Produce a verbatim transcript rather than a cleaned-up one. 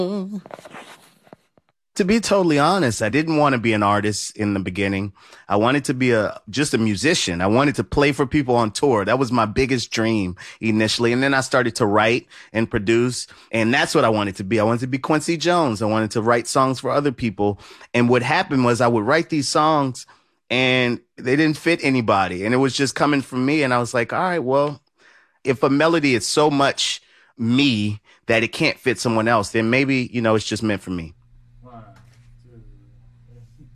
To be totally honest, I didn't want to be an artist in the beginning. I wanted to be a just a musician. I wanted to play for people on tour. That was my biggest dream initially. And then I started to write and produce. And that's what I wanted to be. I wanted to be Quincy Jones. I wanted to write songs for other people. And what happened was I would write these songs and they didn't fit anybody. And it was just coming from me. And I was like, all right, well, if a melody is so much me that it can't fit someone else, then maybe, you know, it's just meant for me.